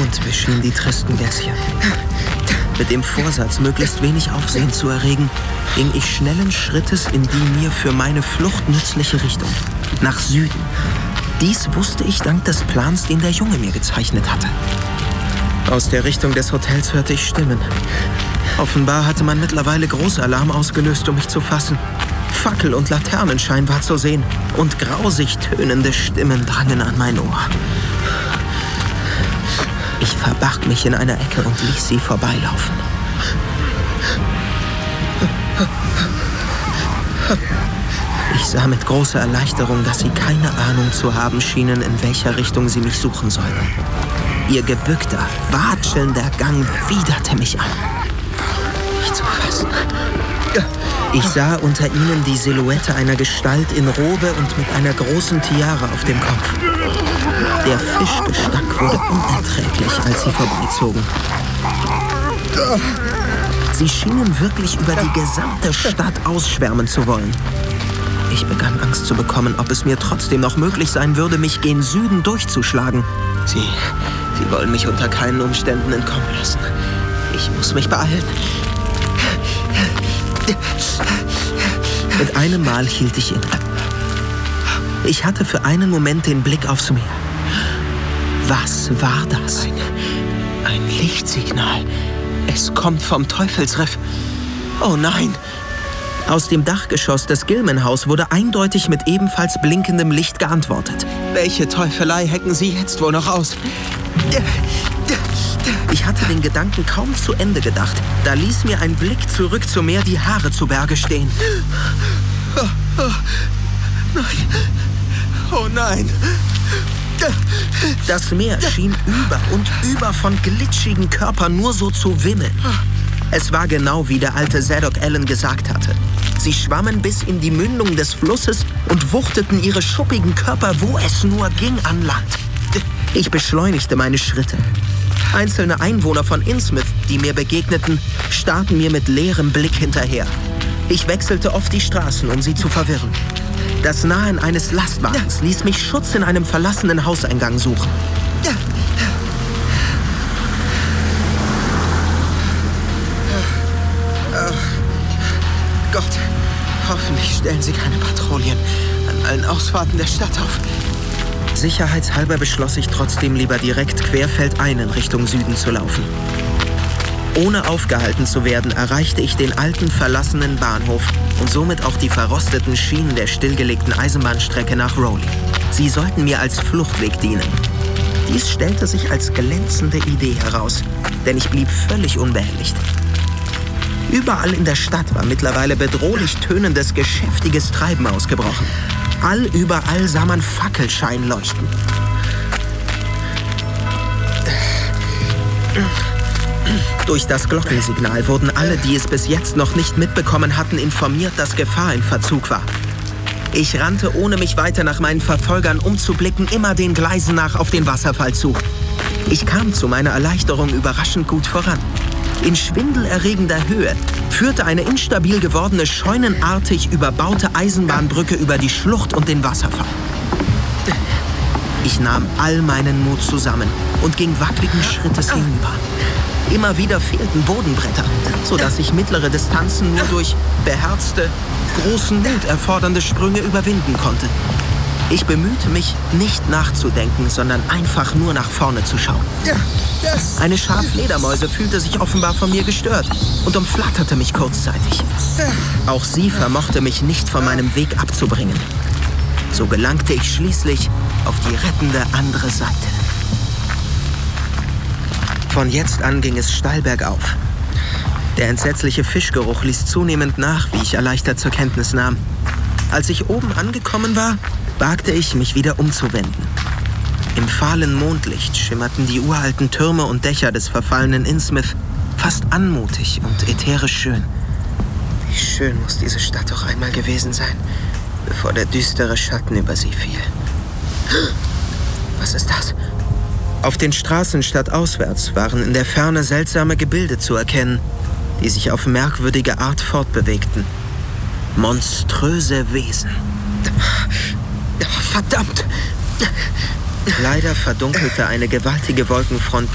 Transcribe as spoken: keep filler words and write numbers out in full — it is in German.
Mond beschien die tristen Gässchen. Mit dem Vorsatz, möglichst wenig Aufsehen zu erregen, ging ich schnellen Schrittes in die mir für meine Flucht nützliche Richtung, nach Süden. Dies wusste ich dank des Plans, den der Junge mir gezeichnet hatte. Aus der Richtung des Hotels hörte ich Stimmen. Offenbar hatte man mittlerweile Großalarm ausgelöst, um mich zu fassen. Fackel und Laternenschein war zu sehen und grausig tönende Stimmen drangen an mein Ohr. Ich verbarg mich in einer Ecke und ließ sie vorbeilaufen. Ich sah mit großer Erleichterung, dass sie keine Ahnung zu haben schienen, in welcher Richtung sie mich suchen sollten. Ihr gebückter, watschelnder Gang widerte mich an. Nicht zu fassen. Ich sah unter ihnen die Silhouette einer Gestalt in Robe und mit einer großen Tiara auf dem Kopf. Der Fischgestank wurde unerträglich, als sie vorbeizogen. Sie schienen wirklich über die gesamte Stadt ausschwärmen zu wollen. Ich begann Angst zu bekommen, ob es mir trotzdem noch möglich sein würde, mich gen Süden durchzuschlagen. Sie, sie wollen mich unter keinen Umständen entkommen lassen. Ich muss mich beeilen. Mit einem Mal hielt ich inne. Ich hatte für einen Moment den Blick aufs Meer. Was war das? Ein, ein Lichtsignal. Es kommt vom Teufelsriff. Oh nein! Aus dem Dachgeschoss des Gilman-Haus wurde eindeutig mit ebenfalls blinkendem Licht geantwortet. Welche Teufelei hecken Sie jetzt wohl noch aus? Ich hatte den Gedanken kaum zu Ende gedacht. Da ließ mir ein Blick zurück zum Meer die Haare zu Berge stehen. Oh, oh, nein. Oh nein. Das Meer schien über und über von glitschigen Körpern nur so zu wimmeln. Es war genau wie der alte Zadok Allen gesagt hatte. Sie schwammen bis in die Mündung des Flusses und wuchteten ihre schuppigen Körper, wo es nur ging, an Land. Ich beschleunigte meine Schritte. Einzelne Einwohner von Innsmouth, die mir begegneten, starrten mir mit leerem Blick hinterher. Ich wechselte oft die Straßen, um sie zu verwirren. Das Nahen eines Lastwagens ließ mich Schutz in einem verlassenen Hauseingang suchen. Gott, hoffentlich stellen Sie keine Patrouillen an allen Ausfahrten der Stadt auf. Sicherheitshalber beschloss ich trotzdem lieber direkt querfeldein in Richtung Süden zu laufen. Ohne aufgehalten zu werden, erreichte ich den alten, verlassenen Bahnhof und somit auch die verrosteten Schienen der stillgelegten Eisenbahnstrecke nach Rowley. Sie sollten mir als Fluchtweg dienen. Dies stellte sich als glänzende Idee heraus, denn ich blieb völlig unbehelligt. Überall in der Stadt war mittlerweile bedrohlich tönendes, geschäftiges Treiben ausgebrochen. Allüberall sah man Fackelschein leuchten. Durch das Glockensignal wurden alle, die es bis jetzt noch nicht mitbekommen hatten, informiert, dass Gefahr im Verzug war. Ich rannte, ohne mich weiter nach meinen Verfolgern umzublicken, immer den Gleisen nach auf den Wasserfall zu. Ich kam zu meiner Erleichterung überraschend gut voran. In schwindelerregender Höhe führte eine instabil gewordene, scheunenartig überbaute Eisenbahnbrücke über die Schlucht und den Wasserfall. Ich nahm all meinen Mut zusammen und ging wackeligen Schrittes hinüber. Immer wieder fehlten Bodenbretter, sodass ich mittlere Distanzen nur durch beherzte, großen Mut erfordernde Sprünge überwinden konnte. Ich bemühte mich, nicht nachzudenken, sondern einfach nur nach vorne zu schauen. Eine Schar Fledermäuse fühlte sich offenbar von mir gestört und umflatterte mich kurzzeitig. Auch sie vermochte mich nicht von meinem Weg abzubringen. So gelangte ich schließlich auf die rettende andere Seite. Von jetzt an ging es steil bergauf. Der entsetzliche Fischgeruch ließ zunehmend nach, wie ich erleichtert zur Kenntnis nahm. Als ich oben angekommen war, wagte ich, mich wieder umzuwenden. Im fahlen Mondlicht schimmerten die uralten Türme und Dächer des verfallenen Innsmouth fast anmutig und ätherisch schön. Wie schön muss diese Stadt doch einmal gewesen sein, bevor der düstere Schatten über sie fiel. Was ist das? Auf den Straßen stadtauswärts waren in der Ferne seltsame Gebilde zu erkennen, die sich auf merkwürdige Art fortbewegten. Monströse Wesen. Verdammt! Leider verdunkelte eine gewaltige Wolkenfront